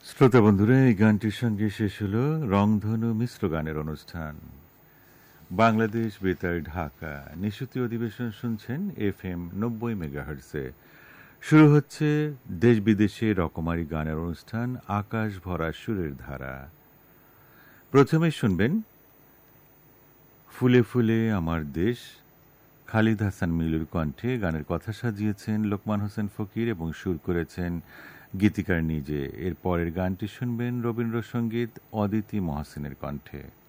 শ্রোতা বন্ধুরা, এই গানটির সঙ্গে শেষ হলো রংধনু মিশ্র গানের অনুষ্ঠান। বাংলাদেশ বেতার ঢাকা নিশুতি অধিবেশন শুনছেন FM 90 মেগাহার্টজে। শুরু হচ্ছে দেশ বিদেশে রকমারি গানের অনুষ্ঠান আকাশ ভরা সুরের ধারা। প্রথমে শুনবেন ফুলে ফুলে আমার দেশ, খালিদ হাসান মিলুর কণ্ঠে। গানের কথা সাজিয়েছেন লোকমান হোসেন ফকির এবং সুর করেছেন গীতিকার নিজে। এর পরের গানটি শুনবেন রবীন্দ্রসঙ্গীত অদিতি মহসিনের কণ্ঠে।